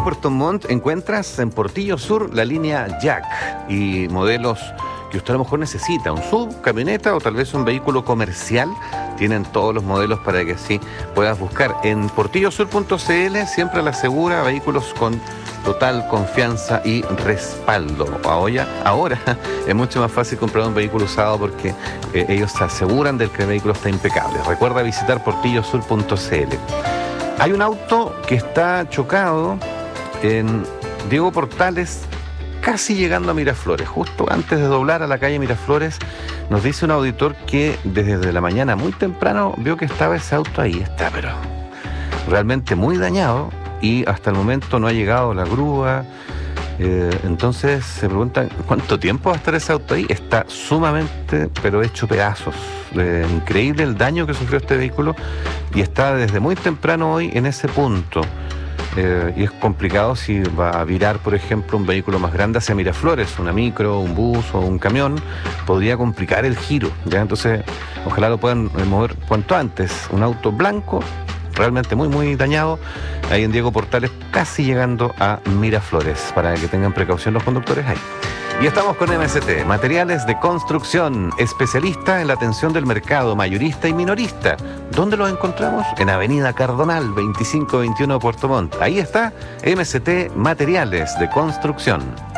Puerto Montt encuentras en Portillo Sur la línea Jack y modelos que usted a lo mejor necesita, un sub, camioneta o tal vez un vehículo comercial. Tienen todos los modelos para que así puedas buscar. En portillosur.cl siempre a la segura, vehículos con total confianza y respaldo. Ahora es mucho más fácil comprar un vehículo usado porque ellos se aseguran de que el vehículo está impecable. Recuerda visitar portillosur.cl. Hay un auto que está chocado en Diego Portales, casi llegando a Miraflores, justo antes de doblar a la calle Miraflores. Nos dice un auditor que desde la mañana muy temprano vio que estaba ese auto ahí. Está, pero realmente muy dañado y hasta el momento no ha llegado la grúa. Entonces se preguntan cuánto tiempo va a estar ese auto ahí. Está sumamente, pero hecho pedazos. Increíble el daño que sufrió este vehículo y está desde muy temprano hoy en ese punto. Y es complicado si va a virar, por ejemplo, un vehículo más grande hacia Miraflores, una micro, un bus o un camión, podría complicar el giro, ¿ya? Entonces, ojalá lo puedan mover cuanto antes. Un auto blanco, realmente muy, muy dañado, ahí en Diego Portales, casi llegando a Miraflores, para que tengan precaución los conductores ahí. Y estamos con MST, Materiales de Construcción, especialista en la atención del mercado mayorista y minorista. ¿Dónde los encontramos? En Avenida Cardonal, 2521 Puerto Montt. Ahí está MST, Materiales de Construcción.